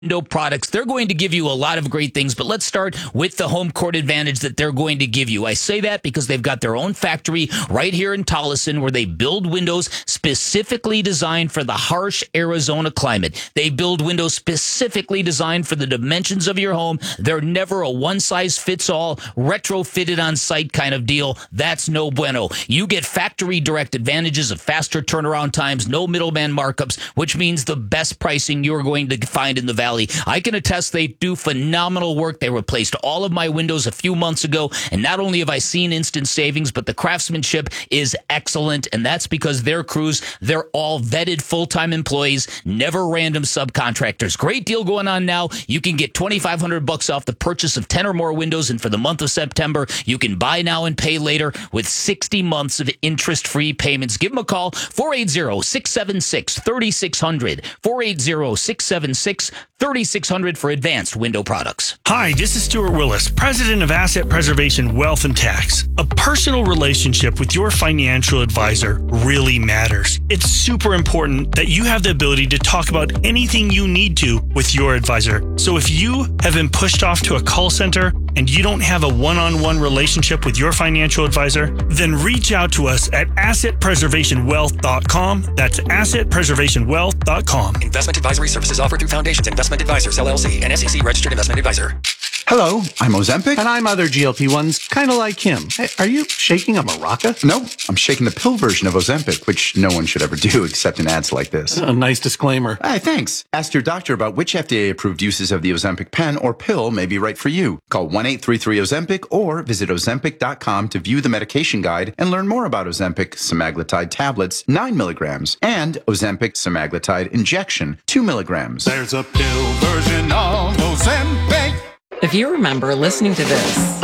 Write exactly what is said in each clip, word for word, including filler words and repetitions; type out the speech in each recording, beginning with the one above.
window products. They're going to give you a lot of great things, but let's start with the home court advantage that they're going to give you. I say that because they've got their own factory right here in Tolleson where they build windows specifically designed for the harsh Arizona climate. They build windows specifically designed for the dimensions of your home. They're never a one-size-fits-all, retrofitted on-site kind of deal. That's no bueno. You get factory direct advantages of faster turnaround times, no middleman markups, which means the best pricing you're going to find in the Valley. I can attest they do phenomenal work. They replaced all of my windows a few months ago, and not only have I seen instant savings, but the craftsmanship is excellent, and that's because their crews, they're all vetted full-time employees, never random subcontractors. Great deal going on now. You can get twenty-five hundred bucks off the purchase of ten or more windows, and for the month of September, you can buy now and pay later with sixty months of interest-free payments. Give them a call, four eight zero, six seven six, three six zero zero, four eight zero, six seven six, three six zero zero for advanced window products. Hi, this is Stuart Willis, president of Asset Preservation Wealth and Tax. A personal relationship with your financial advisor really matters. It's super important that you have the ability to talk about anything you need to with your advisor. So if you have been pushed off to a call center and you don't have a one-on-one relationship with your financial advisor, then reach out to us at asset preservation wealth dot com. That's asset preservation wealth dot com. Investment advisory services offered through Foundations Investment Advisors, L L C, an S E C registered investment advisor. Hello, I'm Ozempic. And I'm other G L P ones, kind of like him. Hey, are you shaking a maraca? No, I'm shaking the pill version of Ozempic, which no one should ever do except in ads like this. A nice disclaimer. Hey, thanks. Ask your doctor about which F D A-approved uses of the Ozempic pen or pill may be right for you. Call one eight three three Ozempic or visit ozempic dot com to view the medication guide and learn more about Ozempic semaglutide tablets, nine milligrams, and Ozempic semaglutide injection, two milligrams. There's a pill version of Ozempic. If you remember listening to this,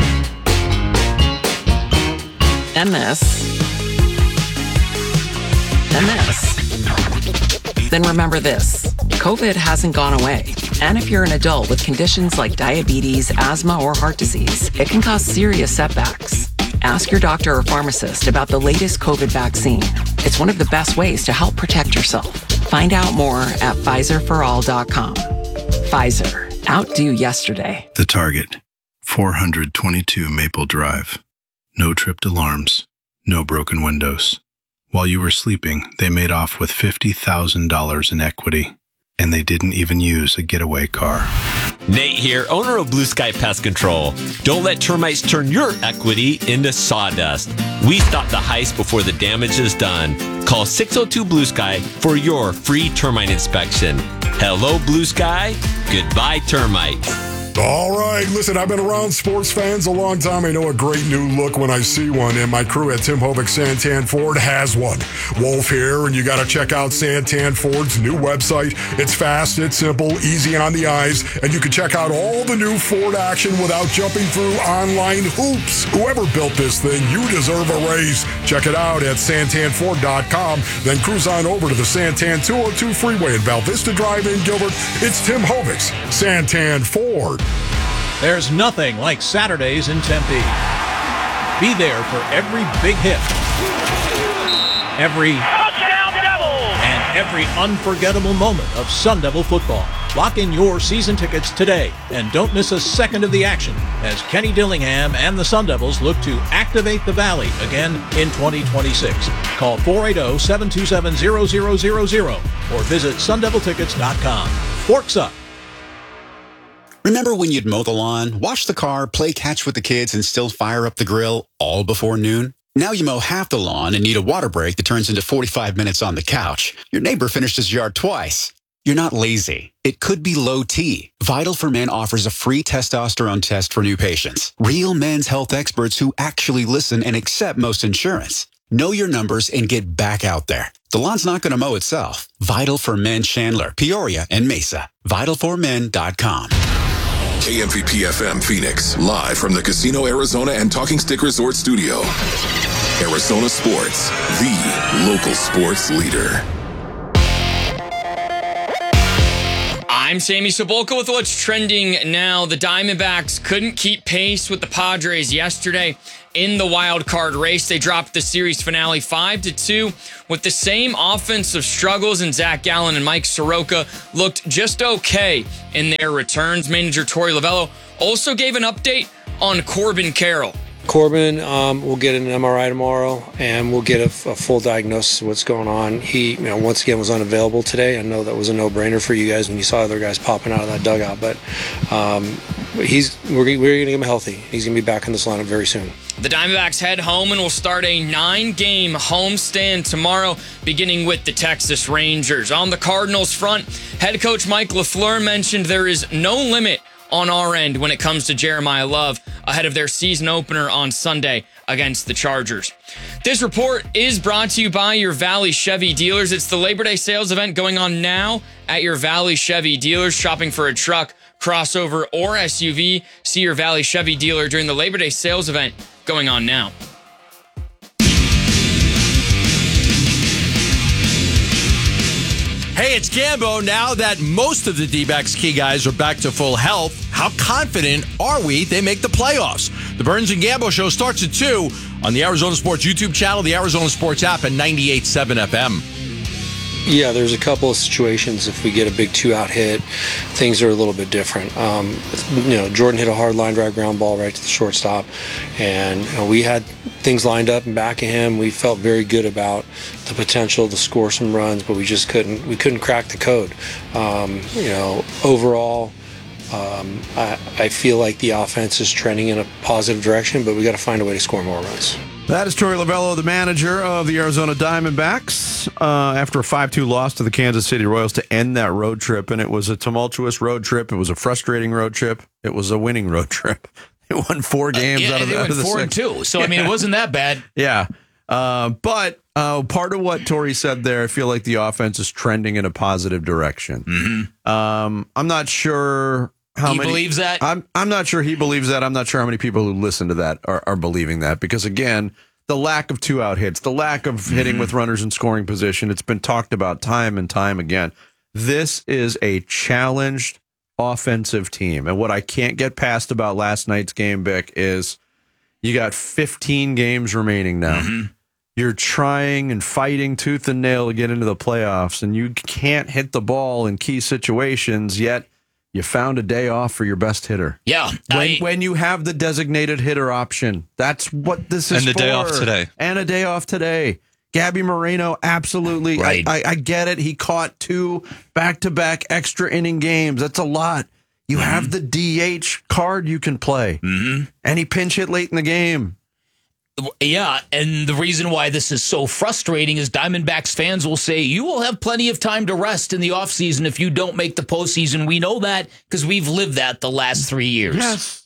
and this, and this, then remember this. COVID hasn't gone away. And if you're an adult with conditions like diabetes, asthma, or heart disease, it can cause serious setbacks. Ask your doctor or pharmacist about the latest COVID vaccine. It's one of the best ways to help protect yourself. Find out more at Pfizer for all dot com. Pfizer. Outdo yesterday. The Target, four twenty-two Maple Drive. No tripped alarms, no broken windows. While you were sleeping, they made off with fifty thousand dollars in equity, and they didn't even use a getaway car. Nate here, owner of Blue Sky Pest Control. Don't let termites turn your equity into sawdust. We stop the heist before the damage is done. Call six oh two Blue Sky for your free termite inspection. Hello, Blue Sky. Goodbye, termites. All right, listen, I've been around sports fans a long time. I know a great new look when I see one, and my crew at Tim Hovick Santan Ford has one. Wolf here, and you got to check out Santan Ford's new website. It's fast, it's simple, easy on the eyes, and you can check out all the new Ford action without jumping through online hoops. Whoever built this thing, you deserve a raise. Check it out at santan ford dot com, then cruise on over to the Santan two oh two freeway in Val Vista Drive in Gilbert. It's Tim Hovick's Santan Ford. There's nothing like Saturdays in Tempe. Be there for every big hit, every touchdown Devils, and every unforgettable moment of Sun Devil football. Lock in your season tickets today and don't miss a second of the action as Kenny Dillingham and the Sun Devils look to activate the Valley again in twenty twenty-six. Call four eight zero, seven two seven, zero zero zero zero or visit sun devil tickets dot com. Forks up. Remember when you'd mow the lawn, wash the car, play catch with the kids, and still fire up the grill all before noon? Now you mow half the lawn and need a water break that turns into forty-five minutes on the couch. Your neighbor finished his yard twice. You're not lazy. It could be low T. Vital for Men offers a free testosterone test for new patients. Real men's health experts who actually listen and accept most insurance. Know your numbers and get back out there. The lawn's not going to mow itself. Vital for Men Chandler, Peoria, and Mesa. vital for men dot com. K M V P F M Phoenix, live from the Casino Arizona and Talking Stick Resort Studio. Arizona Sports, the local sports leader. I'm Sammy Sobolka with what's trending now. The Diamondbacks couldn't keep pace with the Padres yesterday in the wild card race. They dropped the series finale five to two with the same offensive struggles, and Zach Gallen and Mike Soroka looked just okay in their returns. Manager Torey Lovullo also gave an update on Corbin Carroll. Corbin um, will get an M R I tomorrow, and we'll get a, a full diagnosis of what's going on. He, you know, once again was unavailable today. I know that was a no-brainer for you guys when you saw other guys popping out of that dugout, but um, he's we're, we're going to get him healthy. He's going to be back in this lineup very soon. The Diamondbacks head home and will start a nine-game homestand tomorrow, beginning with the Texas Rangers. On the Cardinals front, head coach Mike LaFleur mentioned there is no limit on our end when it comes to Jeremiah Love ahead of their season opener on Sunday against the Chargers. This report is brought to you by your Valley Chevy dealers. It's the Labor Day sales event going on now at your Valley Chevy dealers. Shopping for a truck, crossover, or S U V, see your Valley Chevy dealer during the Labor Day sales event going on now. Hey, it's Gambo. Now that most of the D-backs key guys are back to full health, how confident are we they make the playoffs? The Burns and Gambo show starts at two on the Arizona Sports YouTube channel, the Arizona Sports app, and ninety-eight point seven F M. Yeah, there's a couple of situations. If we get a big two-out hit, things are a little bit different. Um, you know, Jordan hit a hard line drive ground ball right to the shortstop, and you know, we had things lined up in back of him. We felt very good about the potential to score some runs, but we just couldn't. We couldn't crack the code. Um, you know, overall, um, I, I feel like the offense is trending in a positive direction, but we got to find a way to score more runs. That is Torey Lovullo, the manager of the Arizona Diamondbacks, uh, after a five two loss to the Kansas City Royals to end that road trip. And it was a tumultuous road trip. It was a frustrating road trip. It was a winning road trip. They won four games uh, yeah, out of, the, out of the four six. and two. So, I mean, it wasn't that bad. Yeah. Uh, but uh, part of what Torey said there, I feel like the offense is trending in a positive direction. Mm-hmm. Um, I'm not sure how he many. He believes that? I'm, I'm not sure he believes that. I'm not sure how many people who listen to that are, are believing that. Because, again, the lack of two-out hits, the lack of mm-hmm. hitting with runners in scoring position, it's been talked about time and time again. This is a challenged offensive team. And what I can't get past about last night's game, Vic, is you got fifteen games remaining now. Mm-hmm. You're trying and fighting tooth and nail to get into the playoffs, and you can't hit the ball in key situations, yet you found a day off for your best hitter. Yeah. When, I, when you have the designated hitter option, that's what this is for. And the for. day off today. And a day off today. Gabby Moreno, absolutely. Right. I, I, I get it. He caught two back-to-back extra inning games. That's a lot. You mm-hmm. have the D H card you can play. Mm-hmm. And he pinch hit late in the game. Yeah, and the reason why this is so frustrating is Diamondbacks fans will say, you will have plenty of time to rest in the offseason if you don't make the postseason. We know that because we've lived that the last three years. Yes.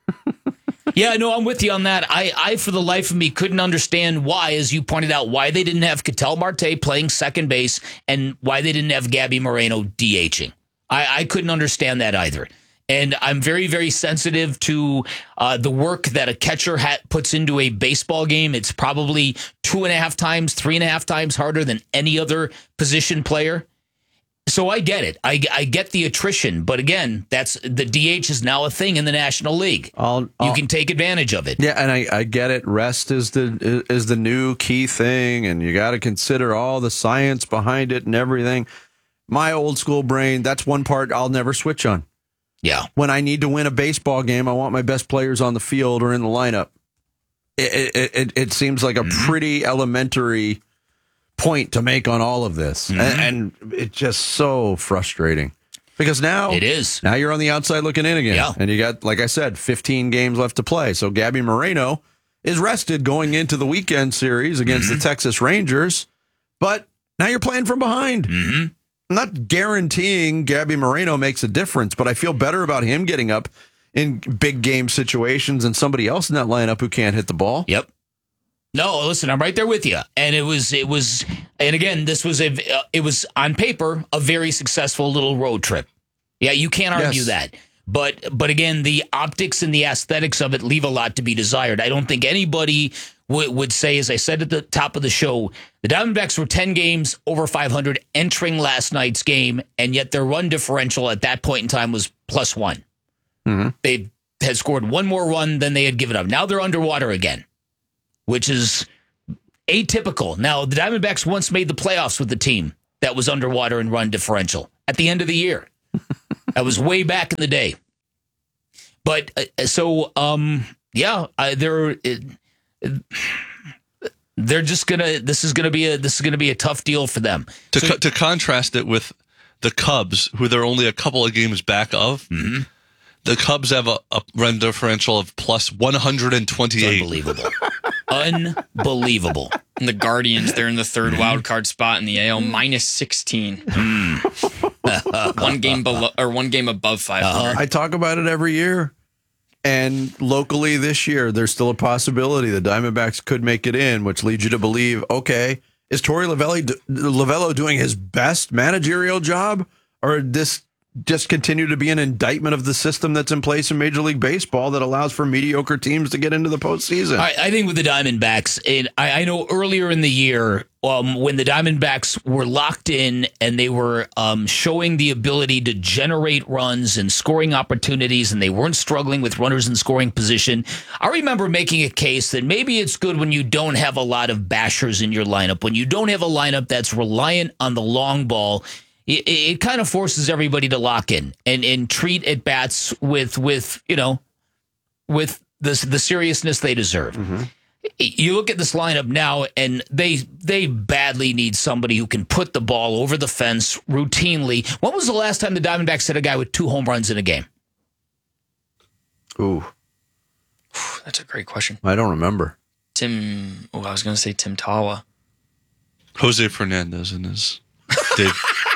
Yeah, no, I'm with you on that. I, I, for the life of me, couldn't understand why, as you pointed out, why they didn't have Ketel Marte playing second base and why they didn't have Gabby Moreno DHing. I, I couldn't understand that either. And I'm very, very sensitive to uh, the work that a catcher ha- puts into a baseball game. It's probably two and a half times, three and a half times harder than any other position player. So I get it. I, I get the attrition. But again, that's the D H is now a thing in the National League. I'll, I'll, you can take advantage of it. Yeah, and I, I get it. Rest is the is the new key thing, and you got to consider all the science behind it and everything. My old school brain, that's one part I'll never switch on. Yeah. When I need to win a baseball game, I want my best players on the field or in the lineup. It it, it, it seems like a mm-hmm. pretty elementary point to make on all of this. Mm-hmm. And, and it's just so frustrating. Because now it is. Now you're on the outside looking in again. Yeah. And you got, like I said, fifteen games left to play. So Gabby Moreno is rested going into the weekend series against mm-hmm. the Texas Rangers. But now you're playing from behind. Mm-hmm. I'm not guaranteeing Gabby Moreno makes a difference, but I feel better about him getting up in big game situations than somebody else in that lineup who can't hit the ball. Yep. No, listen, I'm right there with you. And it was, it was, and again, this was a, uh, it was on paper a very successful little road trip. Yeah, you can't argue yes. that. But but again, the optics and the aesthetics of it leave a lot to be desired. I don't think anybody w- would say, as I said at the top of the show, the Diamondbacks were ten games over five hundred entering last night's game, and yet their run differential at that point in time was plus one. Mm-hmm. They had scored one more run than they had given up. Now they're underwater again, which is atypical. Now, the Diamondbacks once made the playoffs with the team that was underwater in run differential at the end of the year. That was way back in the day. But uh, so, um, yeah, uh, they're uh, they're just gonna. This is gonna be a this is gonna be a tough deal for them. To So- co- to contrast it with the Cubs, who they're only a couple of games back of. Mm-hmm. The Cubs have a, a run differential of plus one hundred twenty-eight. Unbelievable. Unbelievable. And the Guardians, they're in the third wild card spot in the A L, minus sixteen. one game below or one game above five hundred. I talk about it every year. And locally this year, there's still a possibility the Diamondbacks could make it in, which leads you to believe, okay, is Torey Lavelli, Lavello doing his best managerial job? Or this just continue to be an indictment of the system that's in place in Major League Baseball that allows for mediocre teams to get into the postseason? I, I think with the Diamondbacks, and I, I know earlier in the year um, when the Diamondbacks were locked in and they were um, showing the ability to generate runs and scoring opportunities, and they weren't struggling with runners in scoring position, I remember making a case that maybe it's good when you don't have a lot of bashers in your lineup, when you don't have a lineup that's reliant on the long ball. It, it kind of forces everybody to lock in and, and treat at bats with with you know with the the seriousness they deserve. Mm-hmm. You look at this lineup now, and they they badly need somebody who can put the ball over the fence routinely. When was the last time the Diamondbacks had a guy with two home runs in a game? Ooh, that's a great question. I don't remember. Tim, oh, I was going to say Tim Tawa. Jose Fernandez in his debut.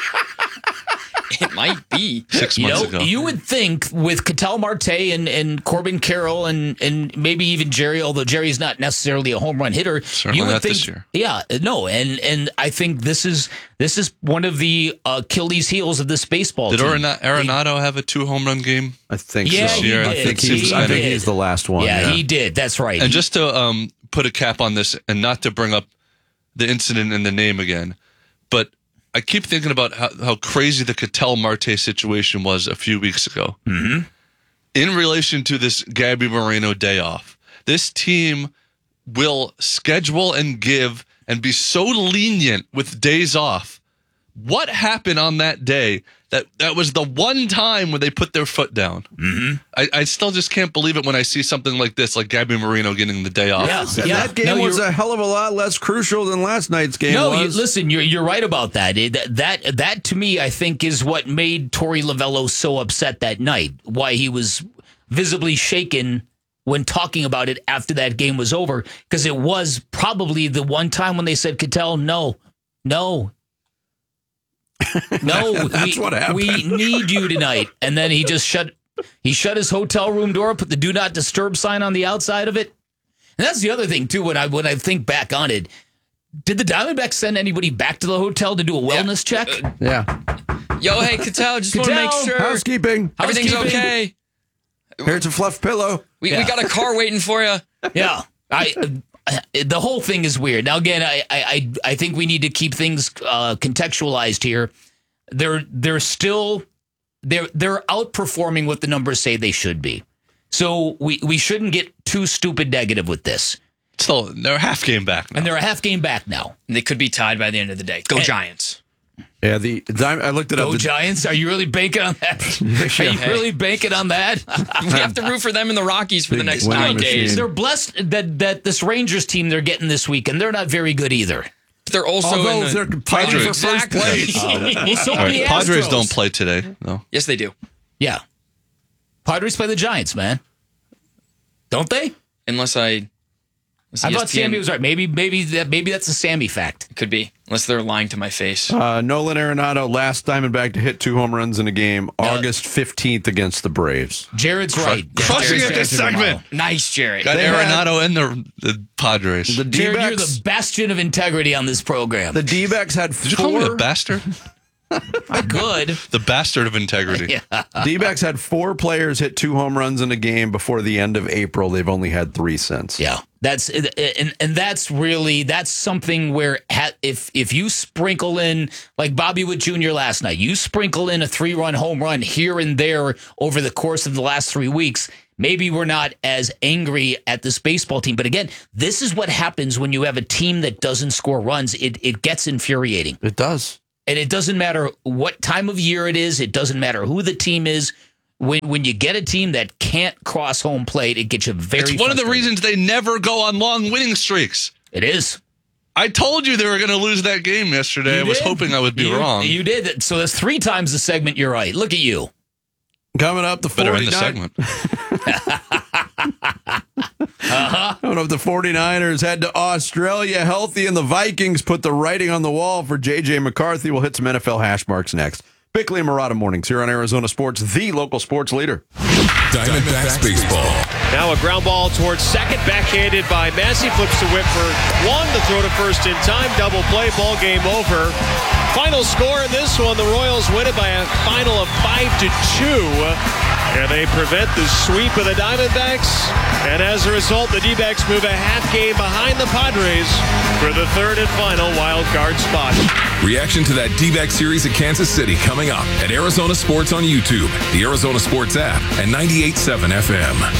It might be six you months know, ago. You would think with Ketel Marte and, and Corbin Carroll and, and maybe even Jerry, although Jerry's not necessarily a home run hitter. Certainly you would not think, this year. Yeah, no, and and I think this is this is one of the Achilles heels of this baseball Did team. Arena- Arenado have a two home run game? I think Yeah, so. he year? did. I think, He he's, did. I think he's the last one. Yeah, Yeah, he did. That's right. And He- just to um, put a cap on this, and not to bring up the incident in the name again, but I keep thinking about how, how crazy the Ketel Marte situation was a few weeks ago. Mm-hmm. In relation to this Gabby Moreno day off, this team will schedule and give and be so lenient with days off. What happened on that day that that was the one time when they put their foot down? Mm-hmm. I, I still just can't believe it when I see something like this, like Gabby Moreno getting the day off. Yeah, And yeah. that game No, was you're- a hell of a lot less crucial than last night's game No, you, was. listen, you're you're right about that. It, that that to me, I think, is what made Torey Lavello so upset that night. Why he was visibly shaken when talking about it after that game was over, because it was probably the one time when they said, "Ketel, no, no." No, That's we, what happened. we need you tonight. And then he just shut he shut his hotel room door, put the do not disturb sign on the outside of it. And that's the other thing too, when I when I think back on it. Did the Diamondbacks send anybody back to the hotel to do a wellness check? Yeah. Yo, hey, Ketel, just want to make Ketel, sure Housekeeping. everything's Housekeeping. okay. Here's a fluff pillow. We, Yeah. we got a car waiting for you. Yeah. I uh, the whole thing is weird. Now again, I I I think we need to keep things uh, contextualized here. They're they're still they're they're outperforming what the numbers say they should be. So we, we shouldn't get too stupid negative with this. Still, they're a half game back now. And they're a half game back now. They could be tied by the end of the day. Go And- Giants. Yeah, the Dim- I looked it Go up. The, Giants. Are you really banking on that? Are you Hey. really banking on that? We have to root for them in the Rockies for the Big next winning nine machine. days. They're blessed that that this Rangers team they're getting this week, and they're not very good either. They're also Although in the, they're fighting for first Exactly. place. Well, so All are right, the Padres Astros. don't play today. No. Yes, they do. Yeah. Padres play the Giants, man. Don't they? Unless I. unless I E S thought P N Sammy was right. Maybe maybe that maybe that's a Sammy fact. Could be. Unless they're lying to my face. Uh, Nolan Arenado, last Diamondback to hit two home runs in a game, August fifteenth against the Braves. Jared's right. Crushing Jared's it this right tomorrow. segment. Nice, Jared. Got They had- Arenado and the, the Padres. The Jared, you're D-backs, the bastion of integrity on this program. the D-backs had Did you call me a four. bastard? I could. The bastard of integrity. Yeah. D-backs had four players hit two home runs in a game before the end of April. They've only had three since. Yeah. That's and and that's really that's something where ha, if if you sprinkle in like Bobby Witt Junior last night, you sprinkle in a three-run home run here and there over the course of the last three weeks, maybe we're not as angry at this baseball team. But again, this is what happens when you have a team that doesn't score runs. It it gets infuriating. It does. And it doesn't matter what time of year it is. It doesn't matter who the team is. When when you get a team that can't cross home plate, it gets you very It's one of the reasons they never go on long winning streaks. It is. I told you they were going to lose that game yesterday. You I was did. hoping I would be you, wrong. You did. So that's three times the segment you're right. Look at you. Coming up, the Better in the forty-nine segment. uh-huh. Coming up, the forty-niners head to Australia healthy, and the Vikings put the writing on the wall for J J McCarthy. We'll hit some N F L hash marks next. Bickley and Murata Mornings here on Arizona Sports, the local sports leader. Diamondbacks baseball. Now a ground ball towards second, backhanded by Massey, flips to Whit for one to throw to first in time. Double play, ball game over. Final score in this one, the Royals win it by a final of five to two. And they prevent the sweep of the Diamondbacks. And as a result, the D-backs move a half game behind the Padres for the third and final wild card spot. Reaction to that D-back series at Kansas City coming up at Arizona Sports on YouTube, the Arizona Sports app, and ninety-eight point seven F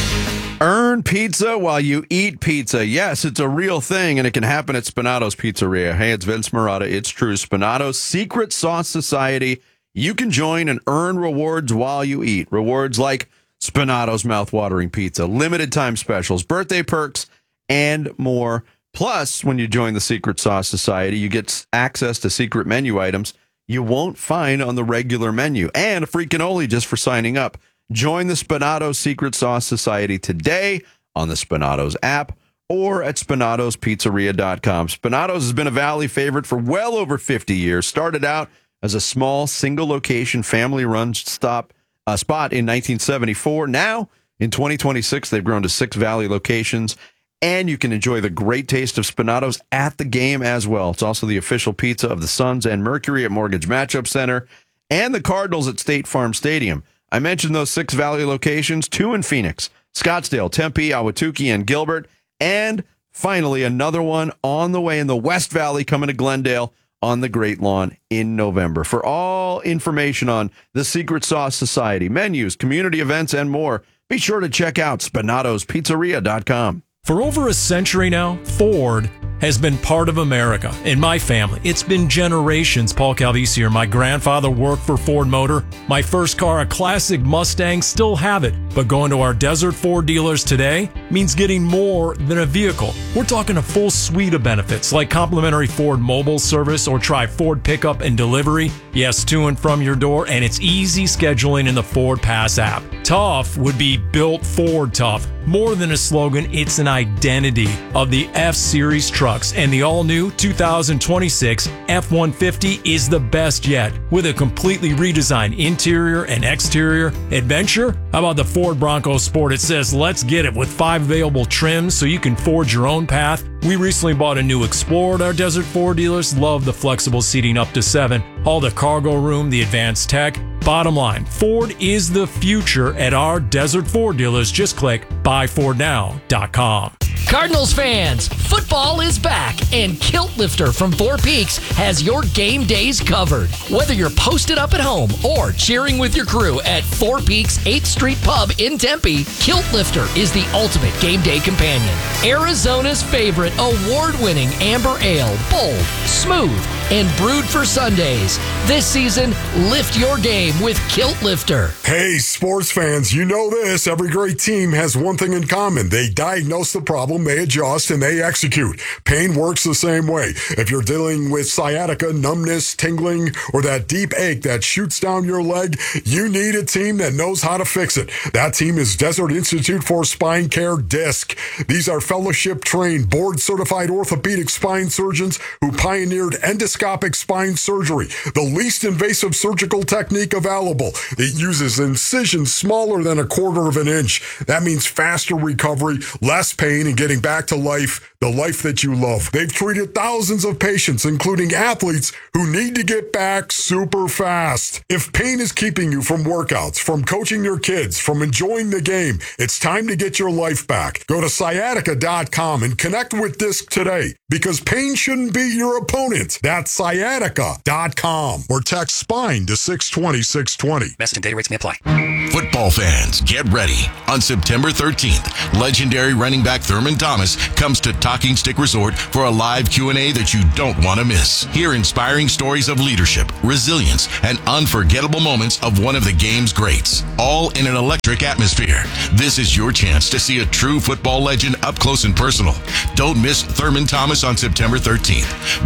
M. Earn pizza while you eat pizza. Yes, it's a real thing, and it can happen at Spinato's Pizzeria. Hey, it's Vince Murata. It's true. Spinato's Secret Sauce Society. You can join and earn rewards while you eat. Rewards like Spinato's mouth-watering pizza, limited time specials, birthday perks, and more. Plus, when you join the Secret Sauce Society, you get access to secret menu items you won't find on the regular menu, and a free cannoli just for signing up. Join the Spinato's Secret Sauce Society today on the Spinato's app or at spinatos pizzeria dot com. Spinato's has been a Valley favorite for well over fifty years. Started out as a small, single-location, family-run stop uh, spot in nineteen seventy-four. Now, in twenty twenty-six, they've grown to six Valley locations, and you can enjoy the great taste of Spinato's at the game as well. It's also the official pizza of the Suns and Mercury at Mortgage Matchup Center and the Cardinals at State Farm Stadium. I mentioned those six Valley locations, two in Phoenix, Scottsdale, Tempe, Ahwatukee, and Gilbert, and finally another one on the way in the West Valley coming to Glendale on the Great Lawn in November. For all information on the Secret Sauce Society, menus, community events, and more, be sure to check out spinatos pizzeria dot com. For over a century now, Ford has been part of America. In my family, it's been generations. Paul Calvisi here. My grandfather worked for Ford Motor. My first car, a classic Mustang, still have it. But going to our Desert Ford dealers today means getting more than a vehicle. We're talking a full suite of benefits like complimentary Ford mobile service or try Ford pickup and delivery. Yes, to and from your door, and it's easy scheduling in the Ford Pass app. Tough would be built Ford tough. More than a slogan, it's an identity of the F-Series trucks, and the all-new two thousand twenty-six F one fifty is the best yet. With a completely redesigned interior and exterior adventure, how about the Ford Bronco Sport? It says, let's get it, with five available trims so you can forge your own path. We recently bought a new Explorer at our Desert Ford dealers. Love the flexible seating up to seven, all the cargo room, the advanced tech. Bottom line, Ford is the future at our Desert Ford dealers. Just click buy ford now dot com. Cardinals fans, football is back, and Kilt Lifter from Four Peaks has your game days covered. Whether you're posted up at home or cheering with your crew at Four Peaks eighth Street Pub in Tempe, Kilt Lifter is the ultimate game day companion. Arizona's favorite award-winning amber ale, bold, smooth, and brewed for Sundays. This season, lift your game with Kilt Lifter. Hey, sports fans, you know this. Every great team has one thing in common. They diagnose the problem, they adjust, and they execute. Pain works the same way. If you're dealing with sciatica, numbness, tingling, or that deep ache that shoots down your leg, you need a team that knows how to fix it. That team is Desert Institute for Spine Care, DISC. These are fellowship-trained, board-certified orthopedic spine surgeons who pioneered endoscopy laparoscopic spine surgery, the least invasive surgical technique available. It uses incisions smaller than a quarter of an inch. That means faster recovery, less pain, and getting back to life, the life that you love. They've treated thousands of patients, including athletes who need to get back super fast. If pain is keeping you from workouts, from coaching your kids, from enjoying the game, it's time to get your life back. Go to sciatica dot com and connect with Disc today, because pain shouldn't be your opponent. That's sciatica dot com or text SPINE to six twenty, six twenty. Message and data rates may apply. Football fans, get ready. On September thirteenth, legendary running back Thurman Thomas comes to Talking Stick Resort for a live Q and A that you don't want to miss. Hear inspiring stories of leadership, resilience, and unforgettable moments of one of the game's greats, all in an electric atmosphere. This is your chance to see a true football legend up close and personal. Don't miss Thurman Thomas on September thirteenth.